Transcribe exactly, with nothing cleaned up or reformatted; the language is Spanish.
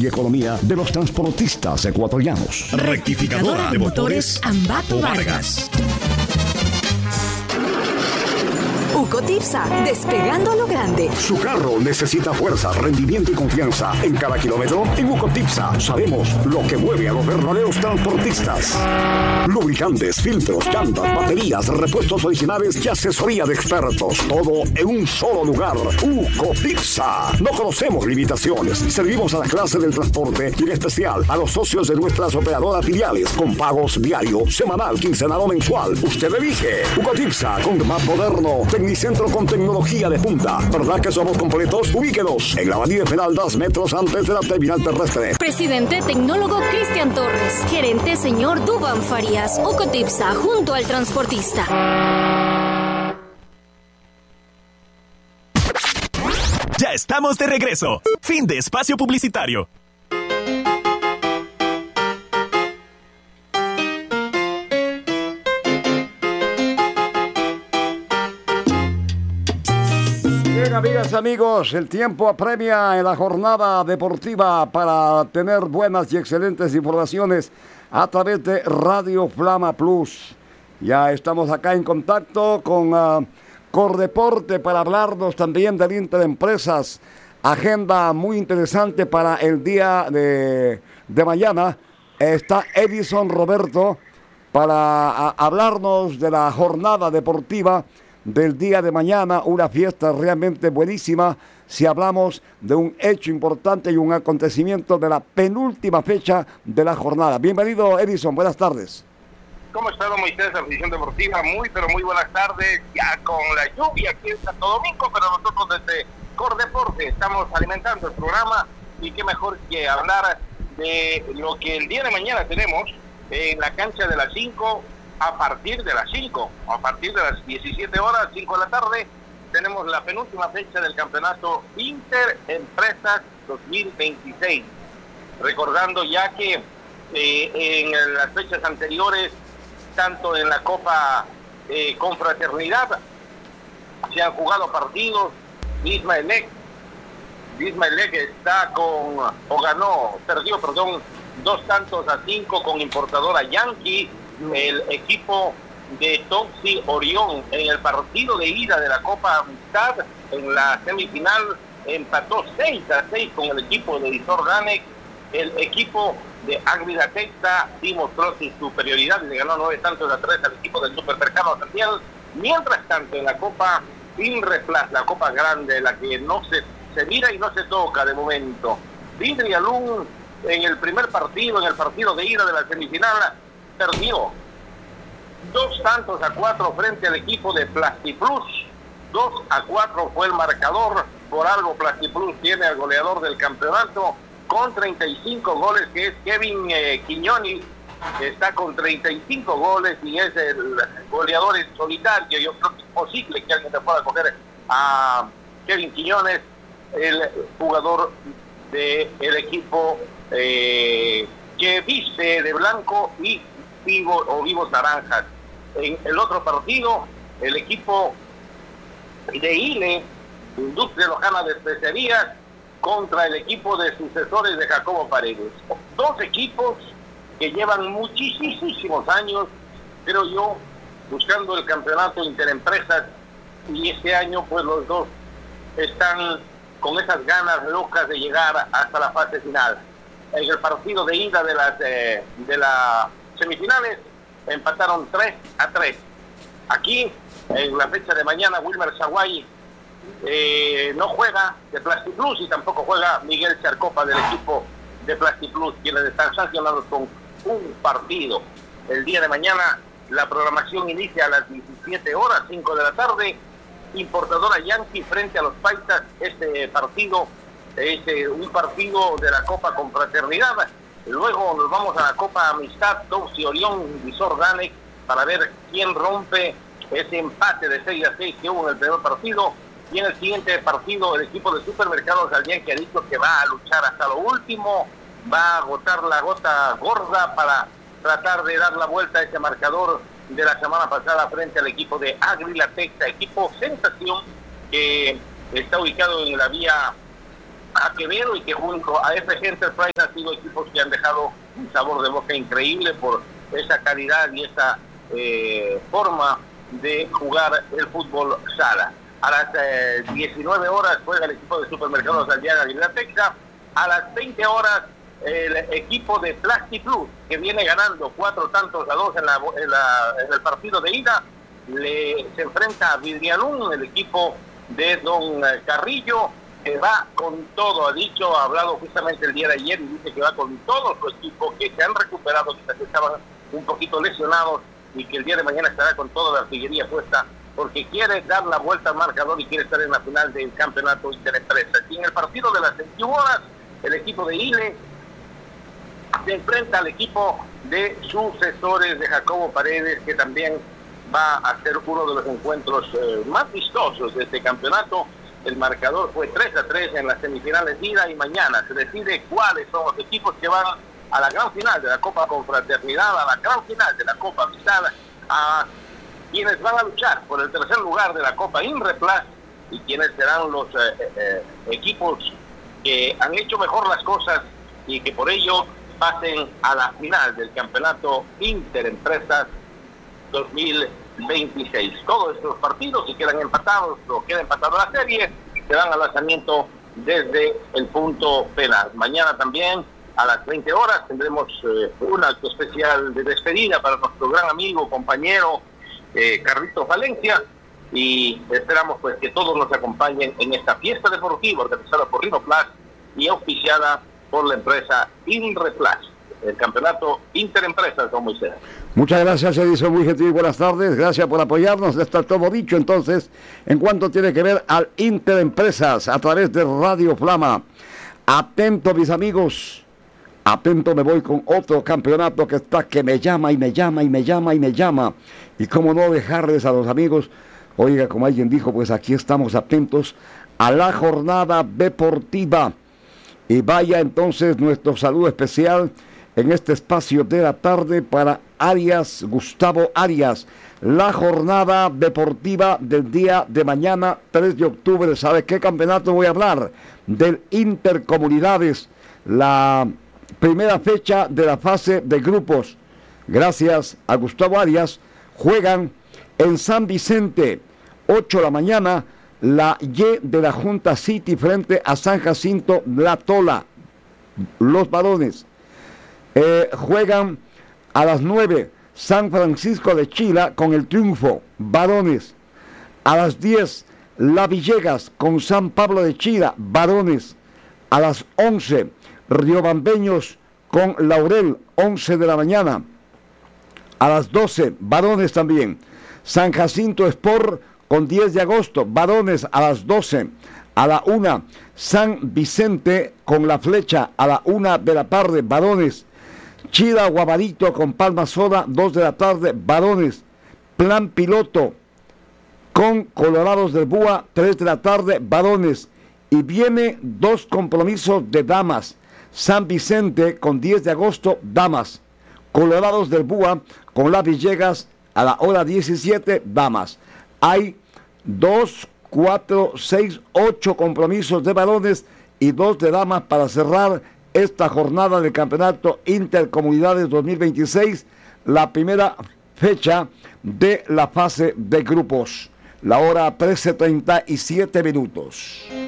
y economía de los transportistas ecuatorianos. Rectificadora de motores Ambato Vargas. Ucotipsa, despegando a lo grande. Su carro necesita fuerza, rendimiento y confianza. En cada kilómetro, en Ucotipsa, sabemos lo que mueve a los verdaderos transportistas. Lubricantes, filtros, llantas, baterías, repuestos originales y asesoría de expertos. Todo en un solo lugar. Ucotipsa. No conocemos limitaciones. Servimos a la clase del transporte y en especial a los socios de nuestras operadoras filiales con pagos diario, semanal, quincenal o mensual. Usted elige. Ucotipsa, con más moderno. Tecnicentro con tecnología de punta. ¿Verdad que somos completos? Ubíquenos en la avenida Esmeraldas, metros antes de la terminal terrestre. Presidente Tecnólogo Cristian Torres. Gerente señor Duban Farías. Ucotipsa, junto al transportista. Ya estamos de regreso. Fin de espacio publicitario. Bien, amigas, amigos, el tiempo apremia en la jornada deportiva para tener buenas y excelentes informaciones a través de Radio Flama Plus. Ya estamos acá en contacto con uh, Cordeporte para hablarnos también del Interempresas. Agenda muy interesante para el día de, de mañana. Está Edison Roberto para a, hablarnos de la jornada deportiva del día de mañana, una fiesta realmente buenísima si hablamos de un hecho importante y un acontecimiento de la penúltima fecha de la jornada. Bienvenido, Edison, buenas tardes. ¿Cómo está, don Moisés, afición deportiva? Muy, pero muy buenas tardes, ya con la lluvia aquí en Santo Domingo, pero nosotros desde Cordeporte estamos alimentando el programa y qué mejor que hablar de lo que el día de mañana tenemos en la cancha de las cinco. A partir de las cinco, a partir de las diecisiete horas, cinco de la tarde, tenemos la penúltima fecha del campeonato Interempresas dos mil veintiséis. Recordando ya que eh, en las fechas anteriores, tanto en la Copa eh, Confraternidad, se han jugado partidos. Ismaelec, Ismaelec está con, o ganó, perdió, perdón, dos tantos a cinco con Importadora Yankee. El equipo de Toxi Orión en el partido de ida de la Copa Amistad en la semifinal empató seis a seis con el equipo de Visor Danek. El equipo de Águila Texta demostró su superioridad y le ganó nueve tantos a tres al equipo del Supermercado Santiago. Mientras tanto, en la Copa Inreplas, la Copa Grande, la que no se, se mira y no se toca de momento, Vidrialún en el primer partido, en el partido de ida de la semifinal, perdió dos tantos a cuatro frente al equipo de Plastiplus. Dos a cuatro fue el marcador. Por algo Plastiplus tiene al goleador del campeonato con treinta y cinco goles, que es Kevin eh, Quiñones, que está con treinta y cinco goles y es el goleador en solitario. Yo creo que es posible que alguien se pueda coger a Kevin Quiñones, el jugador del equipo eh, que viste de blanco y vivo o vivos naranjas. En el otro partido, el equipo de Ile, Industria Lojana de Especerías, contra el equipo de sucesores de Jacobo Paredes. Dos equipos que llevan muchísimos años, creo yo, buscando el campeonato Interempresas, y este año pues los dos están con esas ganas locas de llegar hasta la fase final. En el partido de ida de las eh, de las semifinales empataron tres a tres. Aquí, en la fecha de mañana, Wilmer Zaguay eh, no juega de Plastiplus y tampoco juega Miguel Charcopa del equipo de Plastiplus, quienes están sancionados con un partido. El día de mañana la programación inicia a las diecisiete horas, cinco de la tarde. Importadora Yankee frente a los Paisas. Este partido es eh, un partido de la Copa Confraternidad. Luego nos vamos a la Copa Amistad, Toxi Orión, Visor Danek, para ver quién rompe ese empate de seis a seis que hubo en el primer partido. Y en el siguiente partido, el equipo de Supermercados Alguien, que ha dicho que va a luchar hasta lo último, va a agotar la gota gorda para tratar de dar la vuelta a ese marcador de la semana pasada frente al equipo de Águila Texta, equipo sensación que está ubicado en la vía a Quevedo y que junto a F G Enterprise han sido equipos que han dejado un sabor de boca increíble por esa calidad y esa eh, forma de jugar el fútbol sala. A las eh, diecinueve horas juega el equipo de Supermercados Aldeana Biblioteca. A las veinte horas el equipo de Plastiplus, que viene ganando cuatro tantos a dos en, la, en, la, en el partido de ida, le, se enfrenta a Vidrialún, el equipo de Don Carrillo, que va con todo, ha dicho, ha hablado justamente el día de ayer y dice que va con todo su equipo, que se han recuperado, que estaban un poquito lesionados y que el día de mañana estará con toda la artillería puesta, porque quiere dar la vuelta al marcador y quiere estar en la final del campeonato interempresas. Y en el partido de las veintiuna horas, el equipo de Ile se enfrenta al equipo de sucesores de Jacobo Paredes, que también va a ser uno de los encuentros eh, más vistosos de este campeonato. El marcador fue tres a tres en las semifinales de ida y mañana se decide cuáles son los equipos que van a la gran final de la Copa Confraternidad, a la gran final de la Copa Amistad, a quienes van a luchar por el tercer lugar de la Copa Inreplas y quienes serán los eh, eh, equipos que han hecho mejor las cosas y que por ello pasen a la final del campeonato Interempresas dos mil veintiséis. Todos estos partidos, si quedan empatados o queda empatada la serie, se dan al lanzamiento desde el punto penal. Mañana también a las veinte horas tendremos eh, un acto especial de despedida para nuestro gran amigo, compañero eh, Carlitos Valencia, y esperamos pues que todos nos acompañen en esta fiesta deportiva organizada por Rinoplas y auspiciada por la empresa Inreplas, el campeonato Interempresas, don Moisés. Muchas gracias, Edison, muy gentil, buenas tardes, gracias por apoyarnos, está todo dicho entonces, en cuanto tiene que ver al Interempresas, a través de Radio Flama. Atento, mis amigos, atento, me voy con otro campeonato que está, que me llama y me llama y me llama y me llama, y cómo no dejarles a los amigos, oiga, como alguien dijo, pues aquí estamos atentos a la jornada deportiva, y vaya entonces nuestro saludo especial en este espacio de la tarde para Arias, Gustavo Arias. La jornada deportiva del día de mañana, tres de octubre. ¿Sabe qué campeonato voy a hablar? Del Intercomunidades, la primera fecha de la fase de grupos. Gracias a Gustavo Arias, juegan en San Vicente, ocho de la mañana, la Y de la Junta City frente a San Jacinto La Tola. Los varones. Eh, juegan a las nueve San Francisco de Chila con el Triunfo, varones. A las diez La Villegas con San Pablo de Chila, varones. A las once Riobambeños con Laurel, once de la mañana. A las doce varones también. San Jacinto Sport con diez de agosto, varones a las doce. A la una San Vicente con La Flecha a la una de la tarde, varones. Chila Guabarito con Palma Soda, dos de la tarde, varones. Plan Piloto con Colorados del Búa, tres de la tarde, varones. Y viene dos compromisos de damas. San Vicente con diez de agosto, damas. Colorados del Búa con Las Villegas a la hora diecisiete, damas. Hay dos, cuatro, seis, ocho compromisos de varones y dos de damas para cerrar esta jornada del campeonato Intercomunidades dos mil veintiséis, la primera fecha de la fase de grupos. La hora trece treinta y siete minutos.